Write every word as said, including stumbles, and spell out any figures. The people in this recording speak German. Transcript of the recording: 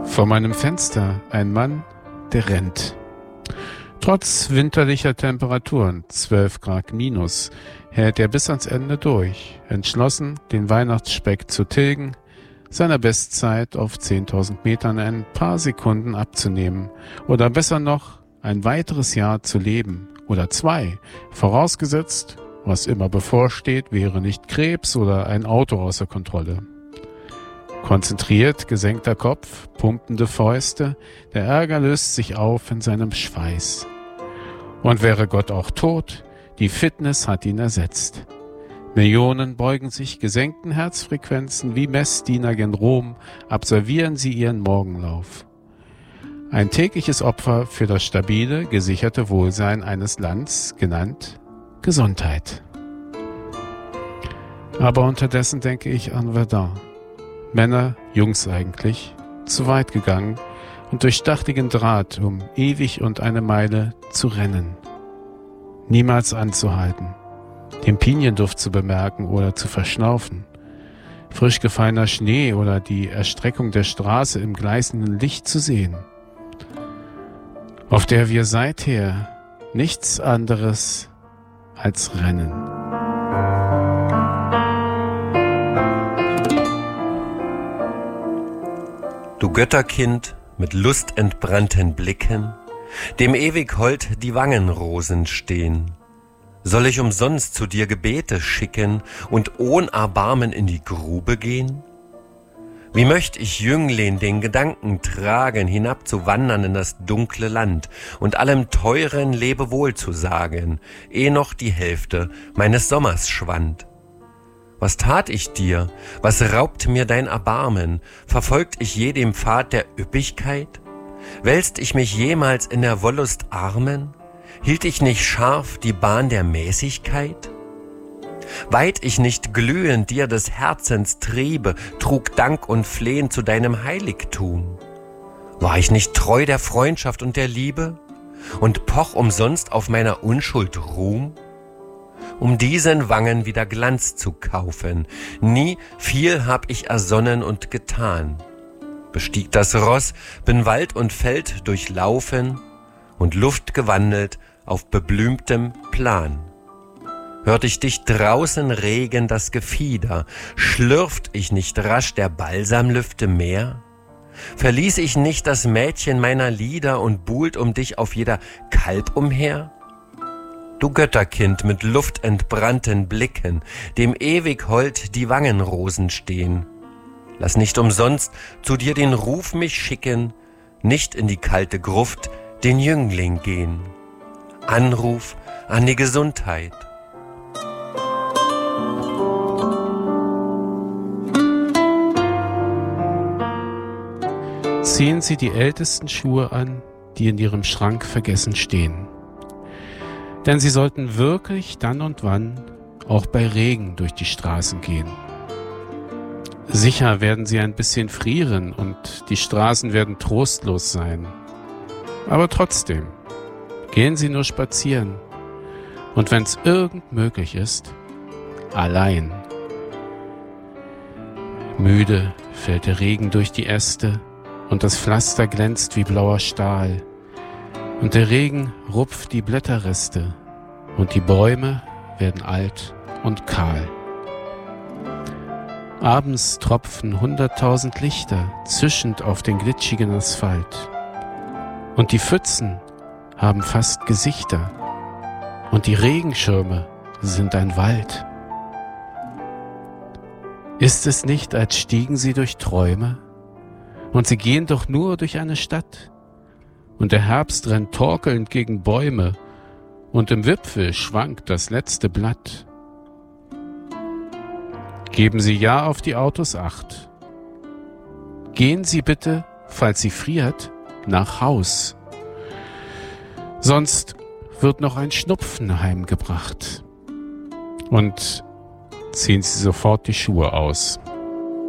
Vor meinem Fenster ein Mann, der rennt. Trotz winterlicher Temperaturen, zwölf Grad minus, hält er bis ans Ende durch, entschlossen, den Weihnachtsspeck zu tilgen, seiner Bestzeit auf zehntausend Metern ein paar Sekunden abzunehmen oder besser noch, ein weiteres Jahr zu leben oder zwei, vorausgesetzt, was immer bevorsteht, wäre nicht Krebs oder ein Auto außer Kontrolle. Konzentriert, gesenkter Kopf, pumpende Fäuste, der Ärger löst sich auf in seinem Schweiß. Und wäre Gott auch tot, die Fitness hat ihn ersetzt. Millionen beugen sich gesenkten Herzfrequenzen wie Messdiener gen Rom, absolvieren sie ihren Morgenlauf. Ein tägliches Opfer für das stabile, gesicherte Wohlsein eines Landes, genannt Gesundheit. Aber unterdessen denke ich an Verdun. Männer, Jungs eigentlich, zu weit gegangen und durch stachligen Draht, um ewig und eine Meile zu rennen. Niemals anzuhalten, den Pinienduft zu bemerken oder zu verschnaufen, frisch gefallener Schnee oder die Erstreckung der Straße im gleißenden Licht zu sehen, auf der wir seither nichts anderes als rennen. Du Götterkind mit lustentbrannten Blicken, dem ewig hold die Wangenrosen stehen. Soll ich umsonst zu dir Gebete schicken und ohn Erbarmen in die Grube gehen? Wie möcht ich Jüngling den Gedanken tragen, hinabzuwandern in das dunkle Land und allem teuren Lebewohl zu sagen, eh noch die Hälfte meines Sommers schwand. Was tat ich dir? Was raubt mir dein Erbarmen? Verfolgt ich je dem Pfad der Üppigkeit? Wälzt ich mich jemals in der Wollust Armen? Hielt ich nicht scharf die Bahn der Mäßigkeit? Weiht ich nicht glühend dir des Herzens Triebe, trug Dank und Flehen zu deinem Heiligtum? War ich nicht treu der Freundschaft und der Liebe und poch umsonst auf meiner Unschuld Ruhm? Um diesen Wangen wieder Glanz zu kaufen, nie viel hab ich ersonnen und getan. Bestieg das Ross, bin Wald und Feld durchlaufen und Luft gewandelt auf beblümtem Plan. Hört ich dich draußen regen das Gefieder, schlürft ich nicht rasch der Balsamlüfte Meer? Verließ ich nicht das Mädchen meiner Lieder und buhlt um dich auf jeder Kalb umher? Du Götterkind mit luftentbrannten Blicken, dem ewig hold die Wangenrosen stehen. Lass nicht umsonst zu dir den Ruf mich schicken, nicht in die kalte Gruft den Jüngling gehen. Anruf an die Gesundheit. Ziehen Sie die ältesten Schuhe an, die in Ihrem Schrank vergessen stehen. Denn Sie sollten wirklich dann und wann auch bei Regen durch die Straßen gehen. Sicher werden Sie ein bisschen frieren und die Straßen werden trostlos sein. Aber trotzdem, gehen Sie nur spazieren. Und wenn es irgend möglich ist, allein. Müde fällt der Regen durch die Äste und das Pflaster glänzt wie blauer Stahl. Und der Regen rupft die Blätterreste und die Bäume werden alt und kahl. Abends tropfen hunderttausend Lichter zischend auf den glitschigen Asphalt. Und die Pfützen haben fast Gesichter. Und die Regenschirme sind ein Wald. Ist es nicht, als stiegen sie durch Träume? Und sie gehen doch nur durch eine Stadt. Und der Herbst rennt torkelnd gegen Bäume, und im Wipfel schwankt das letzte Blatt. Geben Sie ja auf die Autos Acht. Gehen Sie bitte, falls Sie friert, nach Haus. Sonst wird noch ein Schnupfen heimgebracht. Und ziehen Sie sofort die Schuhe aus.